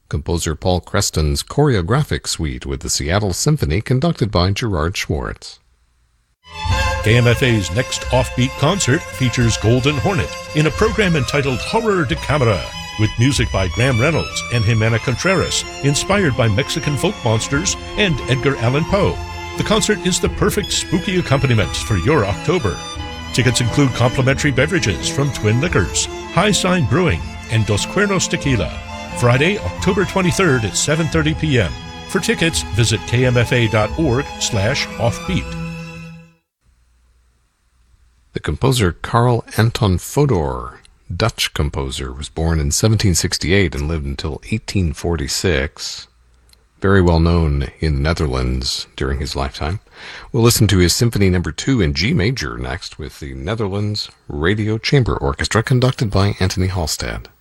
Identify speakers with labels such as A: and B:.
A: Composer Paul Creston's choreographic suite with the Seattle Symphony conducted by Gerard Schwartz.
B: KMFA's next offbeat concert features Golden Hornet in a program entitled Horror de Camera, with music by Graham Reynolds and Jimena Contreras, inspired by Mexican folk monsters and Edgar Allan Poe. The concert is the perfect spooky accompaniment for your October. Tickets include complimentary beverages from Twin Liquors, High Sign Brewing, and Dos Cuernos Tequila. Friday, October 23rd at 7:30 p.m. For tickets, visit kmfa.org/offbeat.
A: The composer Carl Anton Fodor, Dutch composer, was born in 1768 and lived until 1846. Very well known in the Netherlands during his lifetime. We'll listen to his Symphony No. 2 in G major next with the Netherlands Radio Chamber Orchestra conducted by Anthony Halstead.